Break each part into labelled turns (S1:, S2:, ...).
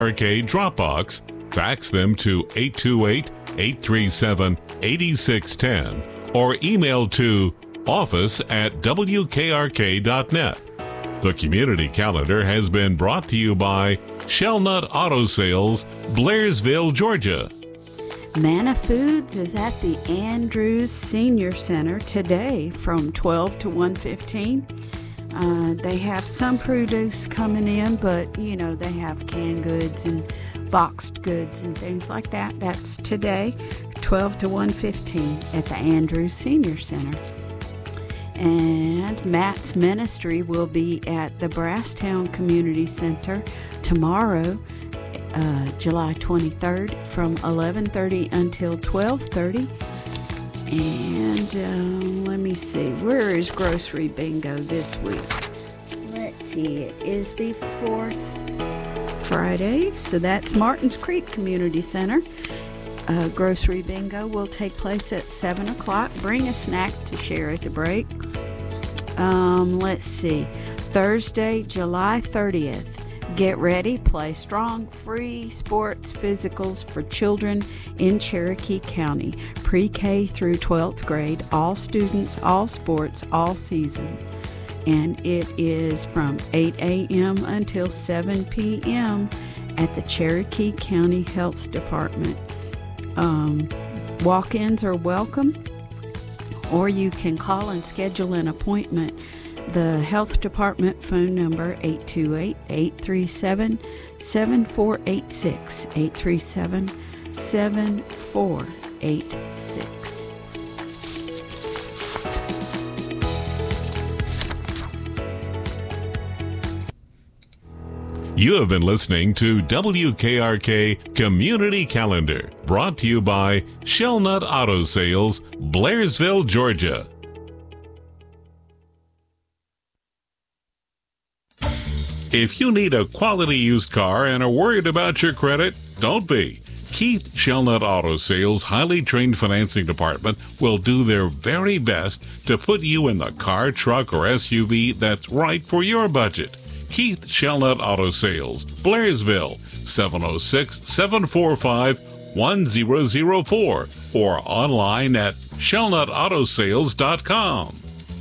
S1: WKRK Dropbox, fax them to 828-837-8610, or email to office@wkrk.net. The Community Calendar has been brought to you by Shellnut Auto Sales, Blairsville, Georgia.
S2: Manna Foods is at the Andrews Senior Center today from 12 to 1:15. They have some produce coming in, but, they have canned goods and boxed goods and things like that. That's today, 12 to 1:15 at the Andrews Senior Center. And Matt's Ministry will be at the Brasstown Community Center tomorrow, July 23rd, from 11:30 until 12:30. And let me see, where is Grocery Bingo this week? Let's see, it is the 4th Friday, so that's Martins Creek Community Center. Grocery Bingo will take place at 7 o'clock. Bring a snack to share at the break. Let's see, Thursday, July 30th. Get ready, play strong, free sports physicals for children in Cherokee County, pre-K through 12th grade, all students, all sports, all season. And it is from 8 a.m. until 7 p.m. at the Cherokee County Health Department. Walk-ins are welcome, or you can call and schedule an appointment. The health department phone number 828-837-7486, 837-7486.
S1: You have been listening to WKRK Community Calendar, brought to you by Shellnut Auto Sales, Blairsville, Georgia. If you need a quality used car and are worried about your credit, don't be. Keith Shellnut Auto Sales' highly trained financing department will do their very best to put you in the car, truck, or SUV that's right for your budget. Keith Shellnut Auto Sales, Blairsville, 706-745-1004, or online at shellnutautosales.com.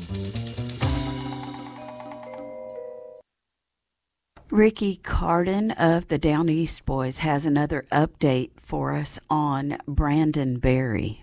S2: Ricky Carden of the Down East Boys has another update for us on Brandon Berry.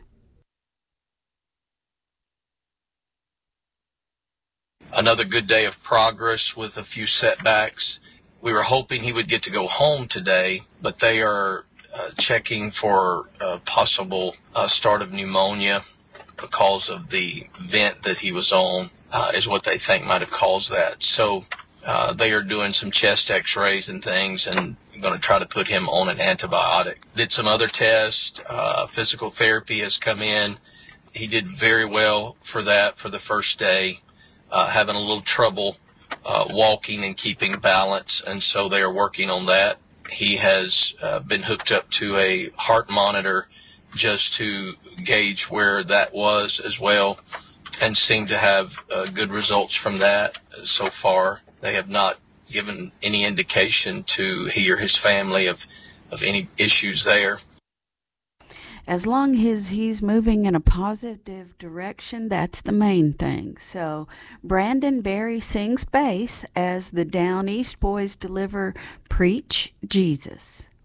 S3: Another good day of progress with a few setbacks. We were hoping he would get to go home today, but they are checking for a possible start of pneumonia because of the vent that he was on, is what they think might have caused that. So they are doing some chest x-rays and things and going to try to put him on an antibiotic. Did some other tests. Physical therapy has come in. He did very well for that for the first day. Having a little trouble walking and keeping balance, and so they are working on that. He has been hooked up to a heart monitor just to gauge where that was as well, and seem to have good results from that so far. They have not given any indication to he or his family of any issues there.
S2: As long as he's moving in a positive direction, that's the main thing. So Brandon Berry sings bass as the Down East Boys deliver Preach Jesus.